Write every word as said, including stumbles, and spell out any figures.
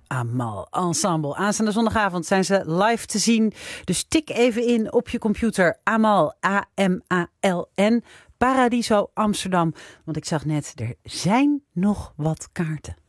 Amal Ensemble. Aanstaande zondagavond zijn ze live te zien. Dus tik even in op je computer. Amal, A M A L N, Paradiso Amsterdam. Want ik zag net, er zijn nog wat kaarten.